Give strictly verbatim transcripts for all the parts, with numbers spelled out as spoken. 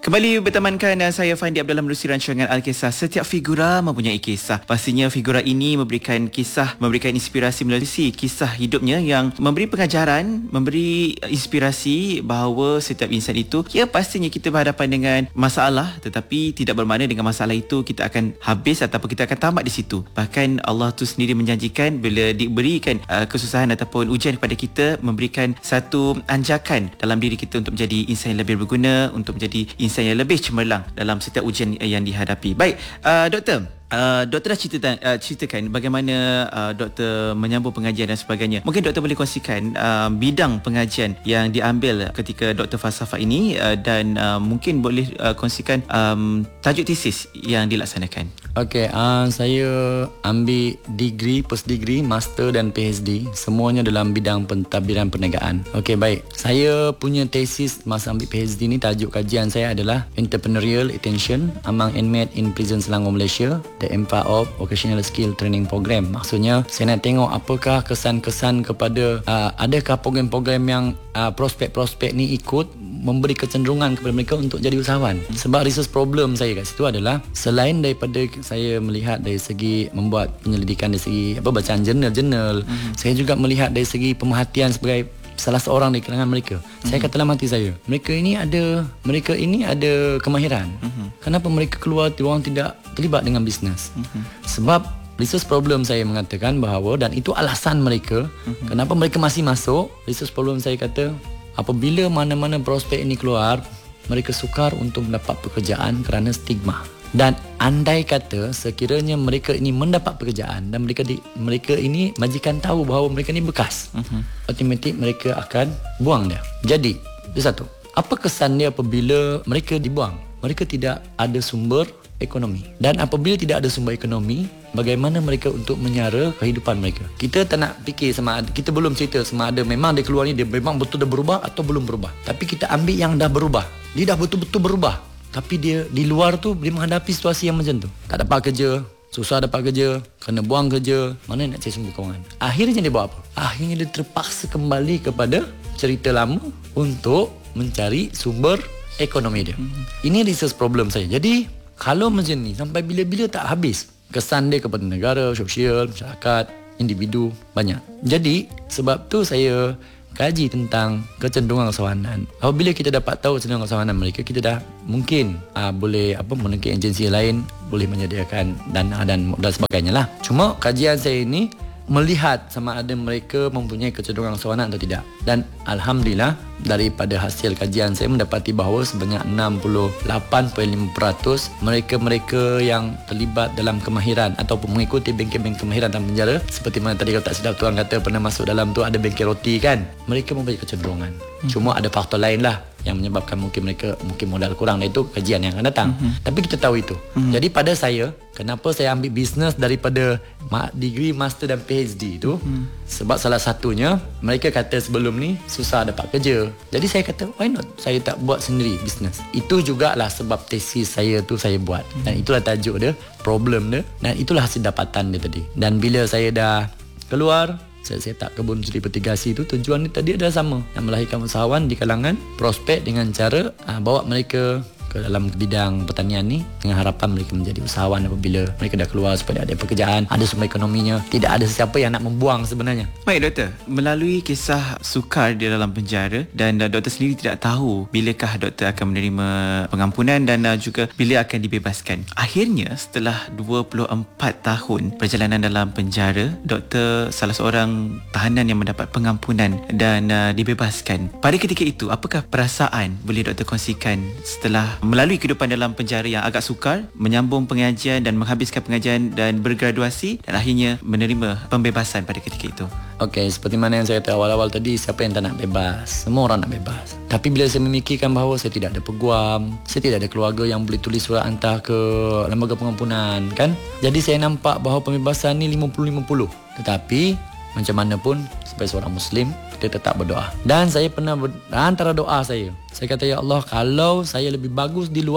Kembali bertemankan uh, saya Fandi Abdullah menerusi rancangan Al-Kisah. Setiap figura mempunyai kisah. Pastinya figura ini memberikan kisah, memberikan inspirasi melalui kisah hidupnya yang memberi pengajaran, memberi inspirasi bahawa setiap insan itu, ya pastinya kita berhadapan dengan masalah, tetapi tidak bermakna dengan masalah itu kita akan habis ataupun kita akan tamat di situ. Bahkan Allah tu sendiri menjanjikan bila diberikan uh, kesusahan ataupun ujian kepada kita, memberikan satu anjakan dalam diri kita untuk menjadi insan yang lebih berguna, untuk menjadi insan yang lebih cemerlang dalam setiap ujian yang dihadapi. Baik, uh, doktor, Uh, doktor dah cerita, uh, ceritakan bagaimana uh, doktor menyambung pengajian dan sebagainya. Mungkin doktor boleh kongsikan uh, bidang pengajian yang diambil ketika doktor falsafah ini, uh, dan uh, mungkin boleh uh, kongsikan um, tajuk tesis yang dilaksanakan. Okey, uh, saya ambil degree, post degree, master dan PhD, semuanya dalam bidang pentadbiran perniagaan. Okey, baik. Saya punya tesis masa ambil PhD ni, tajuk kajian saya adalah Entrepreneurial Attention Among Inmate in Prison Selangor, Malaysia, the impact of Vocational Skill Training Program. Maksudnya saya nak tengok apakah kesan-kesan kepada uh, adakah program-program yang uh, prospek-prospek ni ikut memberi kecenderungan kepada mereka untuk jadi usahawan. Sebab research problem saya kat situ adalah, selain daripada saya melihat dari segi membuat penyelidikan dari segi apa bacaan jurnal-jurnal, mm-hmm. saya juga melihat dari segi pemerhatian sebagai salah seorang di kalangan mereka. Mm-hmm. Saya kata dalam hati saya, mereka ini ada mereka ini ada kemahiran. Mm-hmm. Kenapa mereka keluar, diorang tidak terlibat dengan bisnes? Mm-hmm. Sebab research problem saya mengatakan bahawa, dan itu alasan mereka, mm-hmm. kenapa mereka masih masuk. Research problem saya kata, apabila mana-mana prospek ini keluar, mereka sukar untuk mendapat pekerjaan kerana stigma. Dan andai kata sekiranya mereka ini mendapat pekerjaan dan mereka di, mereka ini majikan tahu bahawa mereka ni bekas, uh-huh. automatik mereka akan buang dia. Jadi, itu satu. Apa kesan dia apabila mereka dibuang? Mereka tidak ada sumber ekonomi. Dan apabila tidak ada sumber ekonomi, bagaimana mereka untuk menyara kehidupan mereka? Kita tak nak fikir sama ada, kita belum cerita sama ada memang dia keluar ni dia memang betul dah berubah atau belum berubah. Tapi kita ambil yang dah berubah. Dia dah betul-betul berubah. Tapi dia di luar tu dia menghadapi situasi yang macam tu. Tak dapat kerja, susah dapat kerja, kena buang kerja, mana nak cari sumber kewangan? Akhirnya dia buat apa? Akhirnya dia terpaksa kembali kepada cerita lama untuk mencari sumber ekonomi dia. Hmm. Ini research problem saya. Jadi kalau macam ni sampai bila-bila tak habis kesan dia kepada negara, sosial, masyarakat, individu, banyak. Jadi sebab tu saya kaji tentang kecenderungan usahawanan. Apabila kita dapat tahu kecenderungan usahawanan mereka, kita dah mungkin aa, boleh apa menekan agensi lain, boleh menyediakan dana dan dan sebagainya lah. Cuma kajian saya ini melihat sama ada mereka mempunyai kecenderungan usahawanan atau tidak. Dan alhamdulillah daripada hasil kajian saya mendapati bahawa sebanyak enam puluh lapan perpuluhan lima peratus mereka-mereka yang terlibat dalam kemahiran ataupun mengikuti bengkel-bengkel kemahiran dalam penjara, seperti mana tadi kalau tak silap tuan kata pernah masuk dalam tu ada bengkel roti kan, mereka mempunyai kecenderungan. Hmm. Cuma ada faktor lain lah yang menyebabkan mungkin mereka mungkin modal kurang, dan itu kajian yang akan datang. Mm-hmm. Tapi kita tahu itu. Mm-hmm. Jadi pada saya, kenapa saya ambil bisnes daripada degree, master dan PhD itu, mm-hmm. sebab salah satunya mereka kata sebelum ni susah dapat kerja. Jadi saya kata, why not saya tak buat sendiri bisnes. Itu jugalah sebab tesis saya tu saya buat. Mm-hmm. Dan itulah tajuk dia, problem dia, dan itulah hasil dapatan dia tadi. Dan bila saya dah keluar, saya set up kebun suri petigasi itu, tujuan ni tadi adalah sama, yang melahirkan usahawan di kalangan prospek dengan cara aa, bawa mereka ke dalam bidang pertanian ni dengan harapan mereka menjadi usahawan apabila mereka dah keluar, supaya ada pekerjaan, ada sumber ekonominya, tidak ada sesiapa yang nak membuang sebenarnya. Baik doktor, melalui kisah sukar di dalam penjara, dan uh, doktor sendiri tidak tahu bilakah doktor akan menerima pengampunan dan uh, juga bila akan dibebaskan. Akhirnya setelah dua puluh empat tahun perjalanan dalam penjara, doktor salah seorang tahanan yang mendapat pengampunan dan uh, dibebaskan. Pada ketika itu, apakah perasaan boleh doktor kongsikan setelah melalui kehidupan dalam penjara yang agak sukar, menyambung pengajian dan menghabiskan pengajian dan bergraduasi, dan akhirnya menerima pembebasan pada ketika itu? Okey, seperti mana yang saya kata awal-awal tadi, siapa yang tak nak bebas? Semua orang nak bebas. Tapi bila saya memikirkan bahawa saya tidak ada peguam, saya tidak ada keluarga yang boleh tulis surat hantar ke lembaga pengampunan, kan? Jadi saya nampak bahawa pembebasan ni lima puluh lima puluh. Tetapi macam mana pun, sebagai seorang Muslim, kita tetap berdoa. Dan saya pernah ber, antara doa saya, saya kata, ya Allah, kalau saya lebih bagus di luar,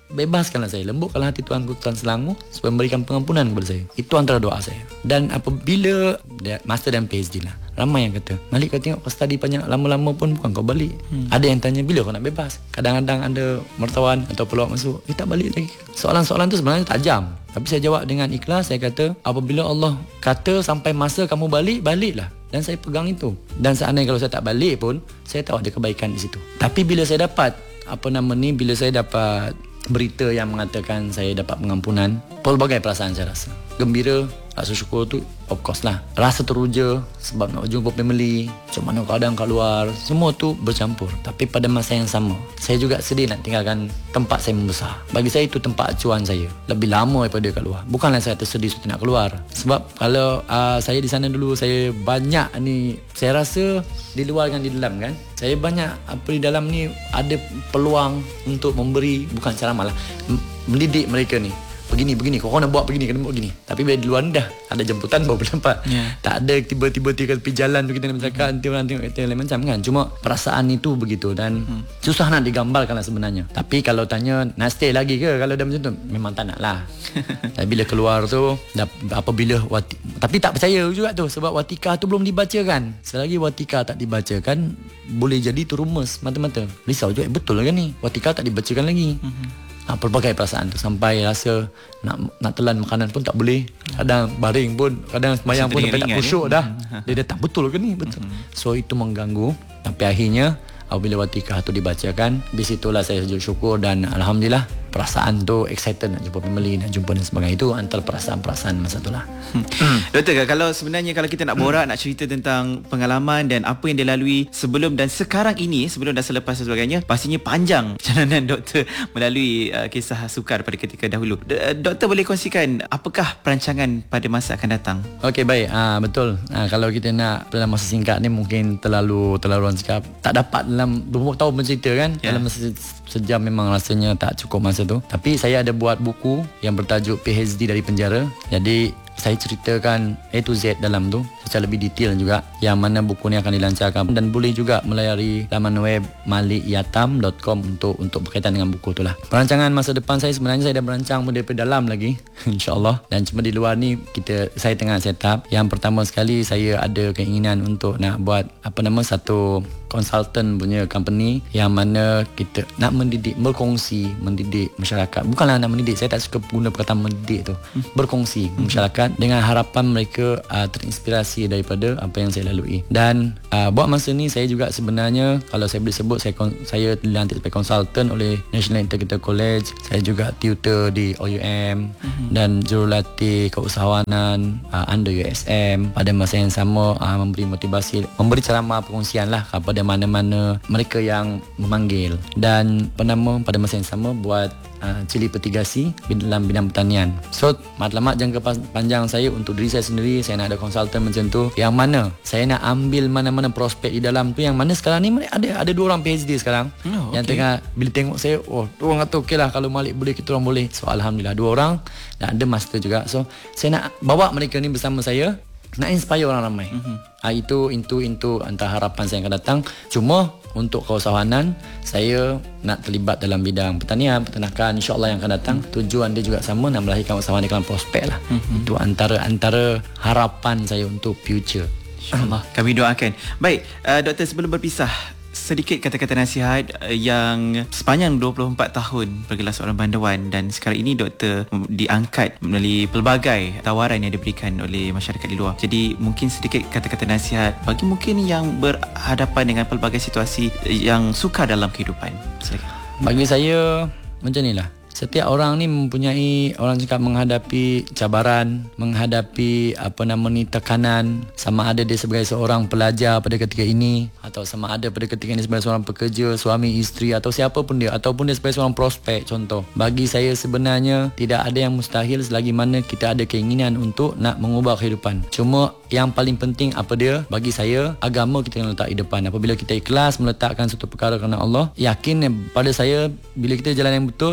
bebaskanlah saya, lembutkanlah hati Tuanku Tuan Selangor supaya memberikan pengampunan kepada saya. Itu antara doa saya. Dan apabila master dan P H D lah, ramai yang kata, Malik kau tengok kau study banyak, lama-lama pun bukan kau balik. hmm. Ada yang tanya bila kau nak bebas. Kadang-kadang ada mertawan atau peluang masuk, dia tak balik lagi. Soalan-soalan tu sebenarnya tajam, tapi saya jawab dengan ikhlas. Saya kata, apabila Allah kata sampai masa kamu balik, baliklah. Dan saya pegang itu. Dan seandainya kalau saya tak balik pun, saya tahu ada kebaikan di situ. Tapi bila saya dapat apa nama ni, bila saya dapat berita yang mengatakan saya dapat pengampunan, pelbagai perasaan saya rasa. Gembira, rasa syukur tu of course lah. Rasa teruja sebab nak jumpa family, macam mana keadaan kat luar, semua tu bercampur. Tapi pada masa yang sama, saya juga sedih nak tinggalkan tempat saya membesar. Bagi saya itu tempat acuan saya, lebih lama daripada kat luar. Bukanlah saya tersedih suatu nak keluar. Sebab kalau uh, saya di sana dulu, saya banyak ni, saya rasa di luar dengan di dalam kan, saya banyak apa di dalam ni ada peluang untuk memberi, bukan ceramah lah, mendidik mereka ni. Begini, begini, kau nak buat begini, kena buat begini. Tapi bila di luar ni dah ada jemputan baru boleh nampak. Yeah. Tak ada tiba-tiba tiga tepi jalan tu kita nak bercakap, nanti orang tengok kita lain macam kan. Cuma perasaan itu begitu dan hmm. susah nak digambarkan lah sebenarnya. Tapi kalau tanya nak stay lagi ke kalau dah macam tu, memang tak nak lah. Tapi bila keluar tu, dah, apabila wati, tapi tak percaya juga tu sebab watikah tu belum dibacakan. Selagi watikah tak dibacakan, boleh jadi tu rumus mata-mata. Risau juga, betul ke ni? Watikah tak dibacakan lagi. Hmm. Ha, pelbagai perasaan tu sampai rasa nak nak telan makanan pun tak boleh. Kadang baring pun, kadang sembahyang pun sampai tak khusyuk dah. Dia datang betul ke ni? Betul. So itu mengganggu. Tapi akhirnya apabila watikah tu dibacakan, di situlah saya sujud syukur dan alhamdulillah perasaan tu excited nak jumpa family, nak jumpa dan sebagainya. Itu antara perasaan-perasaan masa tu lah. hmm. Doktor, kalau sebenarnya kalau kita nak borak, nak cerita tentang pengalaman dan apa yang dilalui sebelum dan sekarang ini, sebelum dan selepas dan sebagainya, pastinya panjang perjalanan doktor melalui uh, kisah sukar pada ketika dahulu. D- doktor boleh kongsikan apakah perancangan pada masa akan datang? Okey, baik. Ah, betul. Ah, kalau kita nak dalam masa singkat ni mungkin terlalu terlalu orang cakap tak dapat dalam dua puluh tahun bercerita kan. Yeah. Dalam masa sejam memang rasanya tak cukup masa tu. Tapi saya ada buat buku yang bertajuk P H D dari Penjara. Jadi saya ceritakan A to Z dalam tu secara lebih detail juga, yang mana buku ni akan dilancarkan dan boleh juga melayari laman web malik yatam dot com untuk untuk berkaitan dengan buku tu lah. Perancangan masa depan saya sebenarnya saya dah merancang daripada dalam lagi insya-Allah, dan cuma di luar ni kita saya tengah set up. Yang pertama sekali saya ada keinginan untuk nak buat apa nama satu konsultan punya company yang mana kita nak mendidik, berkongsi, mendidik masyarakat. Bukanlah nak mendidik, saya tak suka guna perkataan mendidik tu. Berkongsi hmm. masyarakat dengan harapan mereka uh, terinspirasi daripada apa yang saya lalui. Dan uh, buat masa ni saya juga sebenarnya, kalau saya boleh sebut, saya saya dilantik sebagai konsultan oleh National Integrated College. Saya juga tutor di O U M hmm. dan jurulatih keusahawanan uh, under U S M. Pada masa yang sama uh, memberi motivasi, memberi ceramah perkongsian lah kepada mana-mana mereka yang memanggil. Dan penama pada masa yang sama buat uh, cili petigasi dalam bidang pertanian. So matlamat jangka panjang saya untuk diri saya sendiri, saya nak ada konsultan macam tu, yang mana saya nak ambil mana-mana prospek di dalam tu, yang mana sekarang ni ada ada dua orang P H D sekarang oh, yang okay. tengah bila tengok saya, oh orang kata okey lah kalau Malik boleh, kita orang boleh. So alhamdulillah dua orang, dan ada master juga. So saya nak bawa mereka ni bersama saya, nak inspire orang ramai. Mm-hmm. Ha, itu itu itu antara harapan saya yang akan datang. Cuma untuk keusahawanan, saya nak terlibat dalam bidang pertanian, peternakan, insya-Allah yang akan datang. Mm-hmm. Tujuan dia juga sama, nak melahirkan usahawan di kalangan prospek lah. Mm-hmm. Itu antara antara harapan saya untuk future. InsyaAllah kami doakan. Baik, uh, doktor, sebelum berpisah, sedikit kata-kata nasihat yang sepanjang dua puluh empat tahun bergelar seorang bandawan, dan sekarang ini doktor diangkat melalui pelbagai tawaran yang diberikan oleh masyarakat di luar. Jadi mungkin sedikit kata-kata nasihat bagi mungkin yang berhadapan dengan pelbagai situasi yang sukar dalam kehidupan. Silakan. Bagi saya macam inilah. Setiap orang ni mempunyai, orang cakap, menghadapi cabaran, menghadapi apa nama ni tekanan, sama ada dia sebagai seorang pelajar pada ketika ini, atau sama ada pada ketika ini sebagai seorang pekerja, suami, isteri, atau siapa pun dia, ataupun dia sebagai seorang prospek. Contoh, bagi saya sebenarnya tidak ada yang mustahil selagi mana kita ada keinginan untuk nak mengubah kehidupan. Cuma yang paling penting apa dia? Bagi saya, agama kita kena letak di depan. Apabila kita ikhlas meletakkan satu perkara kerana Allah, yakin pada saya bila kita jalan yang betul,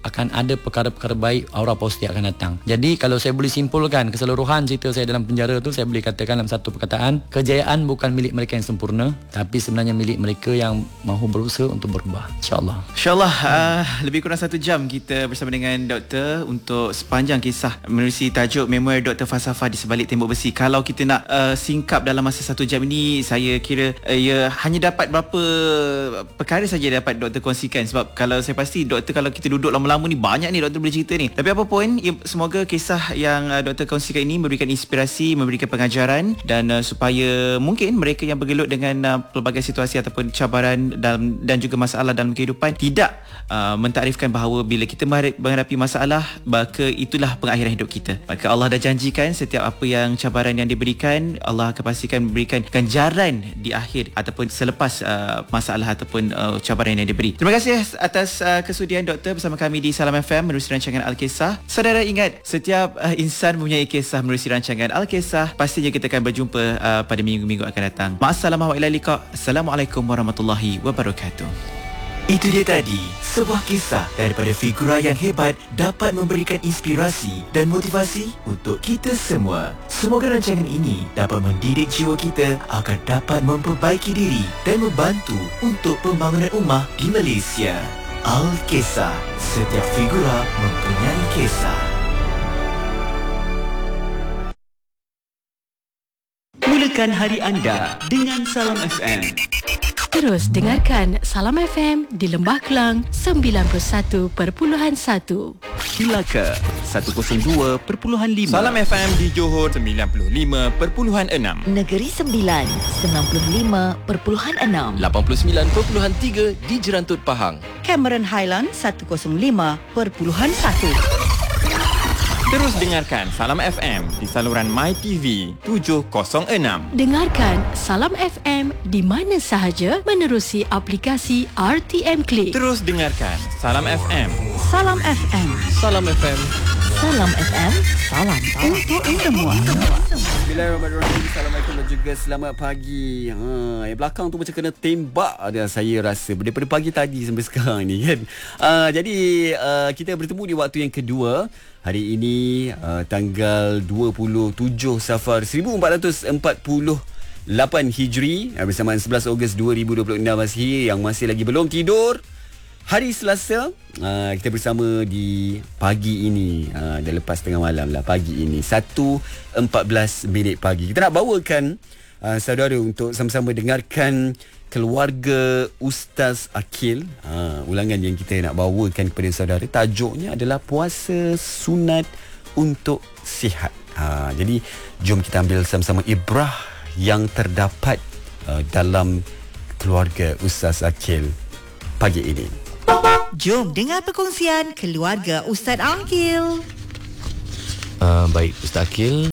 akan ada perkara-perkara baik, aura positif akan datang. Jadi kalau saya boleh simpulkan keseluruhan cerita saya dalam penjara tu, saya boleh katakan dalam satu perkataan, kejayaan bukan milik mereka yang sempurna, tapi sebenarnya milik mereka yang mahu berusaha untuk berubah. InsyaAllah. InsyaAllah. uh, Lebih kurang satu jam kita bersama dengan doktor untuk sepanjang kisah menerusi tajuk Memoir Doktor Falsafah di Sebalik Tembok Besi. Kalau kita nak uh, singkap dalam masa satu jam ini, saya kira uh, ya hanya dapat berapa perkara saja dapat doktor kongsikan. Sebab kalau saya pasti doktor, kalau kita duduk lama-lama ni, banyak ni doktor boleh cerita ni. Tapi apa pun, ya, semoga kisah yang uh, doktor kongsikan ini memberikan inspirasi, memberikan pengajaran, dan uh, supaya mungkin mereka yang bergelut dengan uh, pelbagai situasi ataupun cabaran dalam, dan juga masalah dalam kehidupan tidak uh, mentakdirkan bahawa bila kita menghadapi masalah, maka itulah pengakhiran hidup kita. Maka Allah dah janjikan setiap apa yang cabaran yang diberikan, Allah akan pastikan memberikan ganjaran di akhir ataupun selepas uh, masalah ataupun uh, cabaran yang diberi. Terima kasih atas uh, kesudian doktor bersama kami di Salam F M menerusi rancangan Al-Kisah. Saudara ingat, setiap uh, insan mempunyai kisah menerusi rancangan Al-Kisah. Pastinya kita akan berjumpa uh, pada minggu-minggu akan datang. Ma'assalamah wa ila liqa. Assalamualaikum warahmatullahi wabarakatuh. Itu dia tadi, sebuah kisah daripada figura yang hebat dapat memberikan inspirasi dan motivasi untuk kita semua. Semoga rancangan ini dapat mendidik jiwa kita agar dapat memperbaiki diri dan membantu untuk pembangunan ummah di Malaysia. Al-Kisah, setiap figura mempunyai kisah. Mulakan hari anda dengan Salam F M. Terus dengarkan Salam F M di Lembah Kelang sembilan puluh satu perpuluhan satu. Melaka seratus dua perpuluhan lima. Salam F M di Johor sembilan puluh lima perpuluhan enam. Negeri Sembilan sembilan puluh lima perpuluhan enam. lapan puluh sembilan perpuluhan tiga di Jerantut Pahang. Cameron Highland seratus lima perpuluhan satu. Terus dengarkan Salam F M di saluran My T V tujuh kosong enam. Dengarkan Salam F M di mana sahaja menerusi aplikasi R T M Click. Terus dengarkan Salam F M. Salam F M. Salam F M. Salam F M. Salam untuk semua. Bismillahirrahmanirrahim. Assalamualaikum dan juga selamat pagi. Ha, yang belakang tu macam kena tembak ada, saya rasa daripada pagi tadi sampai sekarang ni kan. Uh, jadi uh, kita bertemu di waktu yang kedua. Hari ini uh, tanggal dua puluh tujuh Safar seribu empat ratus empat puluh lapan Hijri, uh, bersamaan sebelas Ogos dua ribu dua puluh enam Masihi. Yang masih lagi belum tidur, hari Selasa, uh, kita bersama di pagi ini, uh, dah lepas tengah malam lah pagi ini, satu empat belas minit pagi. Kita nak bawakan uh, saudara untuk sama-sama dengarkan Keluarga Ustaz Akil. ha, Ulangan yang kita nak bawakan kepada saudara, tajuknya adalah Puasa Sunat untuk Sihat. ha, Jadi jom kita ambil sama-sama ibrah yang terdapat uh, dalam Keluarga Ustaz Akil pagi ini. Jom dengar perkongsian Keluarga Ustaz Akil. Uh, baik Ustaz Akil,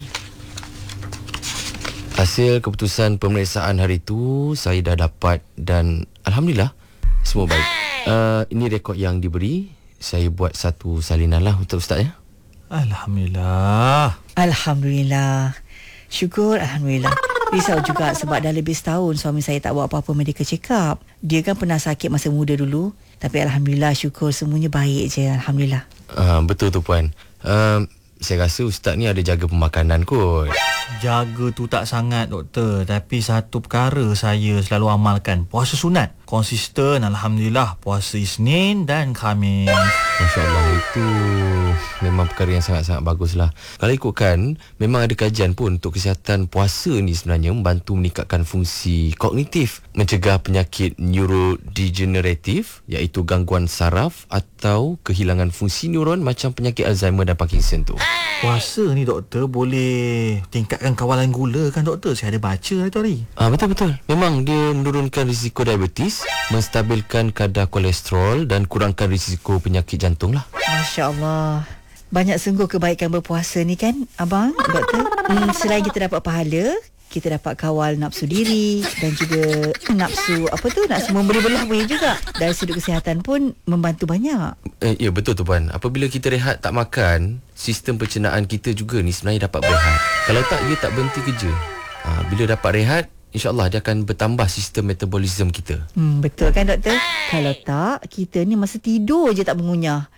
hasil keputusan pemeriksaan hari itu saya dah dapat dan Alhamdulillah semua baik. Uh, ini rekod yang diberi. Saya buat satu salinan lah untuk Ustaz ya. Alhamdulillah. Alhamdulillah. Syukur Alhamdulillah. Risau juga sebab dah lebih setahun suami saya tak buat apa-apa medical check up. Dia kan pernah sakit masa muda dulu. Tapi Alhamdulillah, syukur semuanya baik je. Alhamdulillah. Uh, betul tu Puan. Uh, saya rasa Ustaz ni ada jaga pemakanan kot. Jaga tu tak sangat doktor, tapi satu perkara saya selalu amalkan, puasa sunat. Konsisten Alhamdulillah, puasa Isnin dan Khamis. Masya Allah, itu memang perkara yang sangat-sangat bagus lah. Kalau ikutkan, memang ada kajian pun untuk kesihatan puasa ni sebenarnya membantu meningkatkan fungsi kognitif, mencegah penyakit neurodegeneratif iaitu gangguan saraf atau kehilangan fungsi neuron macam penyakit Alzheimer dan Parkinson tu. Puasa ni doktor boleh tingkatkan kawalan gula kan doktor? Saya ada baca hari tu hari. Ah, betul-betul. Memang dia menurunkan risiko diabetes, menstabilkan kadar kolesterol dan kurangkan risiko penyakit jantung lah. Masya Allah. Banyak sungguh kebaikan berpuasa ni kan abang, doktor. Hmm, selain kita dapat pahala, kita dapat kawal nafsu diri dan juga nafsu apa tu, nafsu memberi belah boleh juga. Dari sudut kesihatan pun membantu banyak. Eh, ya betul tu Puan. Apabila kita rehat tak makan, sistem pencernaan kita juga ni sebenarnya dapat berehat. Kalau tak, dia tak berhenti kerja. Ha, bila dapat rehat, InsyaAllah dia akan bertambah sistem metabolisme kita. Hmm, betul kan doktor? Kalau tak, kita ni masa tidur je tak mengunyah.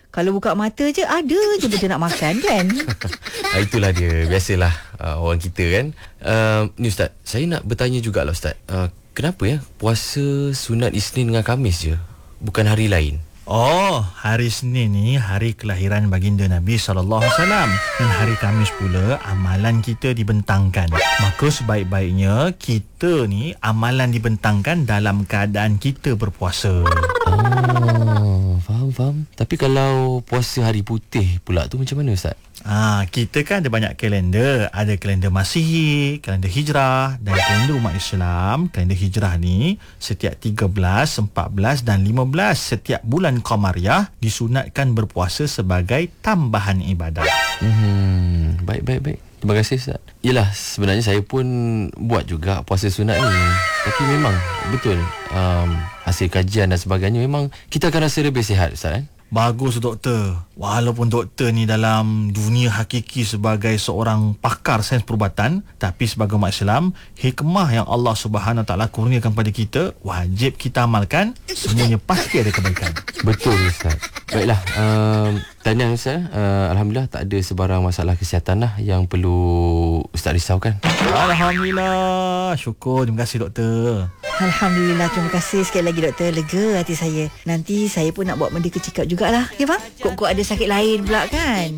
Kalau buka mata je ada je benda nak makan kan. Ah, itulah dia. Biasalah uh, orang kita kan. Uh, ni Ustaz, saya nak bertanya jugalah Ustaz. Uh, kenapa ya puasa sunat Isnin dengan Khamis je, bukan hari lain? Oh, hari Senin ni hari kelahiran baginda Nabi sallallahu alaihi wasallam dan hari Khamis pula amalan kita dibentangkan. Maka sebaik-baiknya kita ni amalan dibentangkan dalam keadaan kita berpuasa. Oh, faham faham. Tapi kalau puasa hari putih pula tu macam mana Ustaz? Ah, kita kan ada banyak kalender. Ada kalender Masihi, kalender Hijrah dan kalender umat Islam. Kalender Hijrah ni setiap tiga belas, empat belas dan lima belas setiap bulan Qamariah disunatkan berpuasa sebagai tambahan ibadah. Hmm, baik baik baik. Terima kasih Ustaz. Yelah, sebenarnya saya pun buat juga puasa sunat ni. Tapi memang betul um, hasil kajian dan sebagainya memang kita akan rasa lebih sihat Ustaz. Eh? Bagus doktor. Walaupun doktor ni dalam dunia hakiki sebagai seorang pakar sains perubatan, tapi sebagai umat Islam, hikmah yang Allah Subhanahu Taala kurniakan pada kita wajib kita amalkan. Semuanya pasti ada kebaikan. Betul Ustaz. Baiklah, um, tahniah Ustaz. Uh, Alhamdulillah tak ada sebarang masalah kesihatan lah yang perlu Ustaz risaukan. Alhamdulillah. Syukur. Terima kasih doktor. Alhamdulillah, terima kasih sekali lagi doktor. Lega hati saya. Nanti saya pun nak buat benda kecikap jugalah. Ya bang? Kok-kok ada sakit lain pula kan?